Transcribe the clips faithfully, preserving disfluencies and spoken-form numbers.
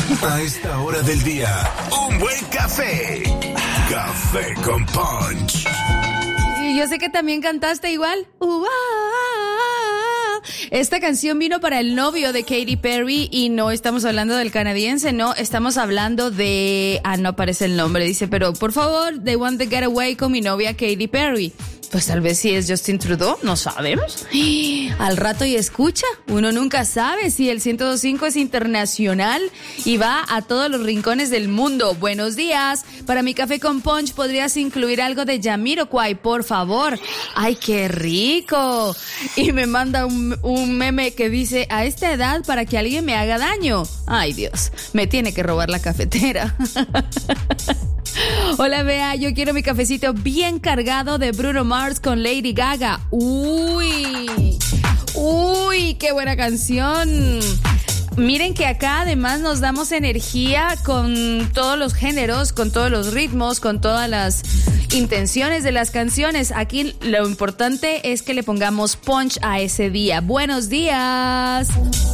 A esta hora del día, un buen café. Café con Punch. Y yo sé que también cantaste igual. Uh, ah, ah. Esta canción vino para el novio de Katy Perry y no estamos hablando del canadiense, no, estamos hablando de... Ah, no aparece el nombre, dice, pero por favor, they want to get away con mi novia Katy Perry. Pues tal vez si es Justin Trudeau, no sabemos. Al rato y escucha, uno nunca sabe si el ciento dos punto cinco es internacional y va a todos los rincones del mundo. Buenos días, para mi café con Punch podrías incluir algo de Jamiroquai, por favor. ¡Ay, qué rico! Y me manda un, un meme que dice, a esta edad para que alguien me haga daño. ¡Ay, Dios! Me tiene que robar la cafetera. Hola, Bea, yo quiero mi cafecito bien cargado de Bruno Mars con Lady Gaga. Uy, uy, qué buena canción. Miren que acá además nos damos energía con todos los géneros, con todos los ritmos, con todas las intenciones de las canciones. Aquí lo importante es que le pongamos punch a ese día. Buenos días.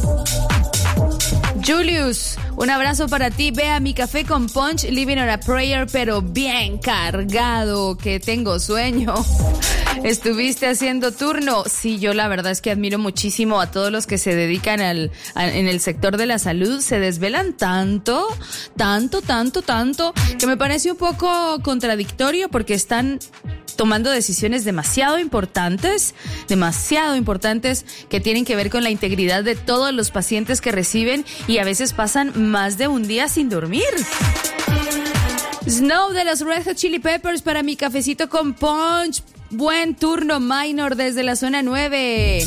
Julius, un abrazo para ti. Vea mi café con Punch, living on a prayer, pero bien cargado, que tengo sueño. ¿Estuviste haciendo turno? Sí, yo la verdad es que admiro muchísimo a todos los que se dedican al, a, en el sector de la salud. Se desvelan tanto, tanto, tanto, tanto, que me parece un poco contradictorio porque están tomando decisiones demasiado importantes, demasiado importantes que tienen que ver con la integridad de todos los pacientes que reciben y a veces pasan más de un día sin dormir. Snow de los Red Hot Chili Peppers para mi cafecito con Punch. Buen turno, Minor desde la zona nueve.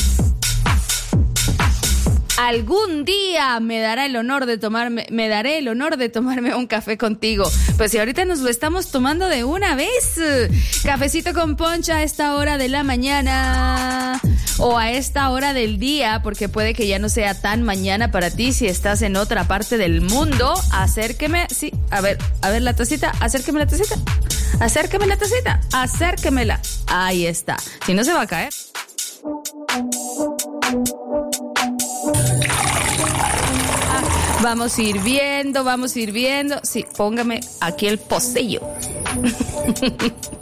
Algún día me dará el honor de tomarme, me daré el honor de tomarme un café contigo. Pues si ahorita nos lo estamos tomando de una vez. Cafecito con Punch a esta hora de la mañana o a esta hora del día, porque puede que ya no sea tan mañana para ti si estás en otra parte del mundo. Acérqueme, sí, a ver, a ver la tacita, acérqueme la tacita, acérqueme la tacita, acérquemela. Ahí está. Si no se va a caer. Vamos a ir viendo, vamos a ir viendo. Sí, póngame aquí el pocillo.